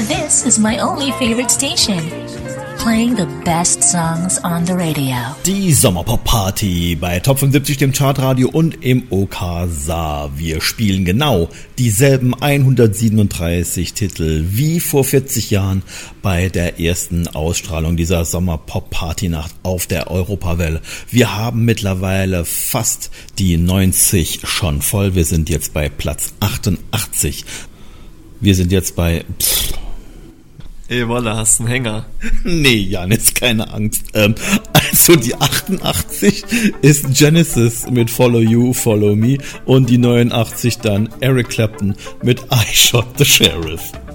This is my only favorite station, playing the best songs on the radio. Die Sommerpop-Party bei Top 75, dem Chartradio und im OK Saar. Wir spielen genau dieselben 137 Titel wie vor 40 Jahren bei der ersten Ausstrahlung dieser Sommerpop-Party-Nacht auf der Europawelle. Wir haben mittlerweile fast die 90 schon voll. Wir sind jetzt bei Platz 88. Wir sind jetzt bei... Ey, Wolle, hast einen Hänger? Nee, Janis, keine Angst. Also die 88 ist Genesis mit Follow You, Follow Me und die 89 dann Eric Clapton mit I Shot the Sheriff.